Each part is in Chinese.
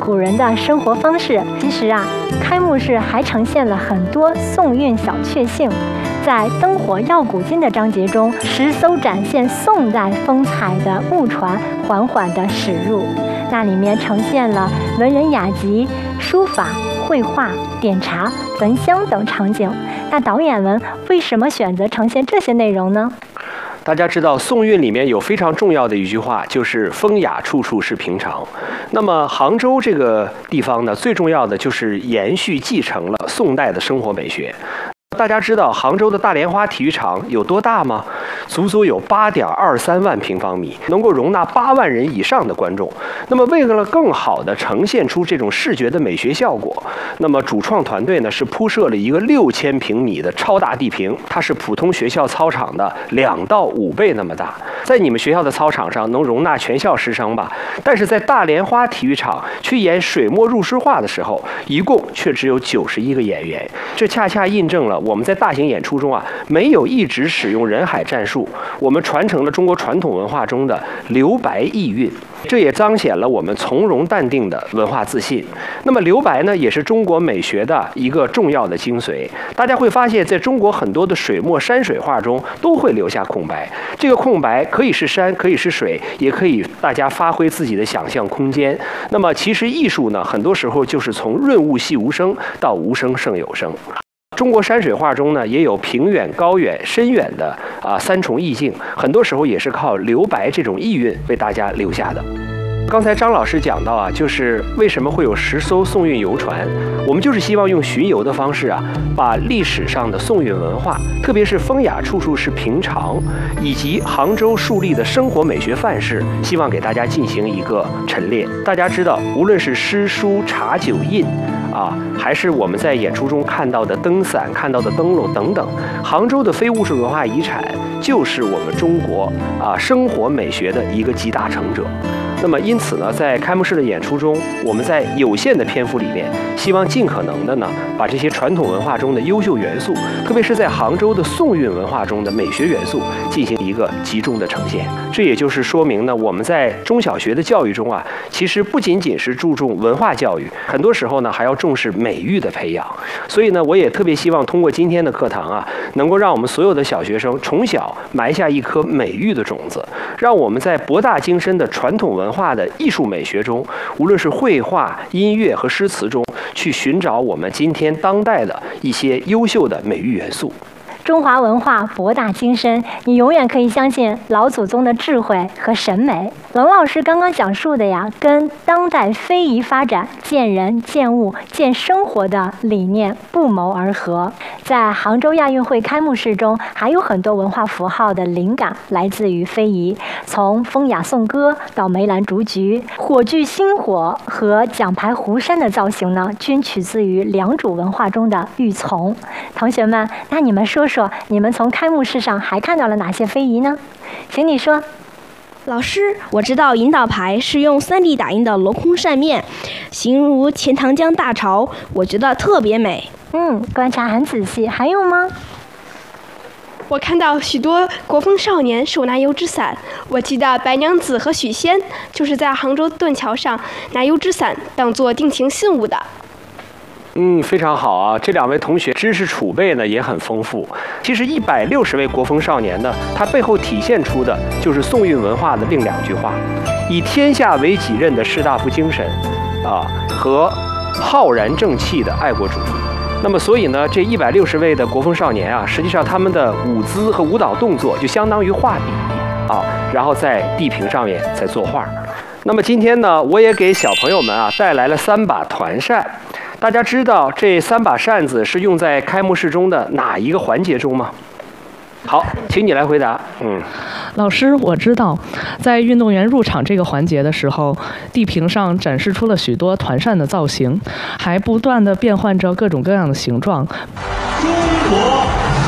古人的生活方式。其实啊，开幕式还呈现了很多宋韵小确幸。在灯火耀古今的章节中，10艘展现宋代风采的木船缓缓地驶入，那里面呈现了文人雅集、书法、绘画、点茶、焚香等场景。那导演们为什么选择呈现这些内容呢？ 大家知道宋韵里面有非常重要的一句话，就是风雅处处是平常。那么杭州这个地方呢，最重要的就是延续继承了宋代的生活美学。大家知道杭州的大莲花体育场有多大吗？足足有8.23万平方米，能够容纳8万人以上的观众。那么为了更好地呈现出这种视觉的美学效果，那么主创团队呢是铺设了一个6000平米的超大地屏，它是普通学校操场的2到5倍那么大。在你们学校的操场上能容纳全校师生吧，但是在大莲花体育场去演水墨入诗画的时候，一共却只有91个演员。这恰恰印证了我们在大型演出中啊，没有一直使用人海战术，我们传承了中国传统文化中的留白意蕴，这也彰显了我们从容淡定的文化自信。那么留白呢，也是中国美学的一个重要的精髓。大家会发现，在中国很多的水墨山水画中都会留下空白，这个空白可以是山，可以是水，也可以大家发挥自己的想象空间。那么其实艺术呢，很多时候就是从润物细无声到无声胜有声。中国山水画中呢，也有平远、高远、深远的3重意境，很多时候也是靠留白这种意蕴为大家留下的。刚才张老师讲到啊，就是为什么会有10艘宋韵游船，我们就是希望用巡游的方式啊，把历史上的宋韵文化，特别是风雅处处是平常，以及杭州树立的生活美学范式，希望给大家进行一个陈列。大家知道，无论是诗书茶酒印还是我们在演出中看到的灯伞、看到的灯笼等等，杭州的非物质文化遗产就是我们中国生活美学的一个集大成者。那么因此呢，在开幕式的演出中，我们在有限的篇幅里面，希望尽可能的呢，把这些传统文化中的优秀元素，特别是在杭州的宋韵文化中的美学元素，进行一个集中的呈现。这也就是说明呢，我们在中小学的教育中啊，其实不仅仅是注重文化教育，很多时候呢，还要重视美育的培养。所以呢，我也特别希望通过今天的课堂啊，能够让我们所有的小学生从小埋下一颗美育的种子，让我们在博大精深的传统文化的艺术美学中，无论是绘画、音乐和诗词中，去寻找我们今天当代的一些优秀的美育元素。 中华文化博大精深，你永远可以相信老祖宗的智慧和审美。龙老师刚刚讲述的呀，跟当代非遗发展见人、见物、见生活的理念不谋而合。在杭州亚运会开幕式中，还有很多文化符号的灵感来自于非遗，从风雅颂歌到梅兰竹菊、火炬星火和奖牌湖山的造型呢，均取自于良渚文化中的玉琮。同学们，那你们说说，你们从开幕式上还看到了哪些非遗呢？请你说。 老师，我知道引导牌是用3D 打印的镂空扇面，形如钱塘江大潮，我觉得特别美。 观察很仔细。还有吗？ 我看到许多国风少年手拿油纸伞，我记得白娘子和许仙就是在杭州盾桥上拿油纸伞当作定情信物的。 非常好啊！这2位同学知识储备呢也很丰富。其实160位国风少年呢，它背后体现出的就是宋韵文化的另2句话：以天下为己任的士大夫精神，和浩然正气的爱国主义。那么所以呢，这160位的国风少年啊，实际上他们的舞姿和舞蹈动作就相当于画笔然后在地屏上面在作画。那么今天呢，我也给小朋友们带来了3把团扇。大家知道这3把扇子是用在开幕式中的哪一个环节中吗？好，请你来回答。 老师，我知道，在运动员入场这个环节的时候，地屏上展示出了许多团扇的造型，还不断地变换着各种各样的形状。 中国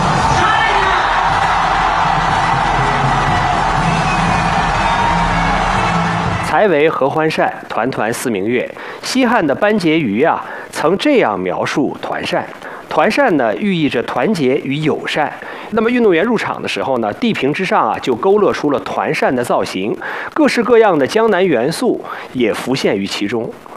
才为合欢扇，团团似明月。西汉的班婕妤曾这样描述团扇。团扇呢，寓意着团结与友善。那么运动员入场的时候呢，地屏之上就勾勒出了团扇的造型，各式各样的江南元素也浮现于其中。